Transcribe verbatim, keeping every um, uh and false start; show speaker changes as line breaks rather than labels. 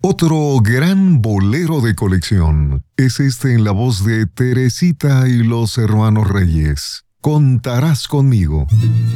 Otro gran bolero de colección es este en la voz de Teresita y los Hermanos Reyes. Contarás conmigo.